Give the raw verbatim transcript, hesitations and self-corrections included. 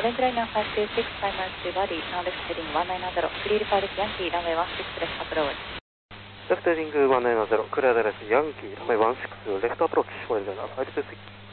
Orange liner five two six, five miles to body, now left heading one nine zero, clear departure Yankee, runway one six left approach. Left heading one nine zero, clear direct Yankee, runway one six left approach, Orange liner five two six.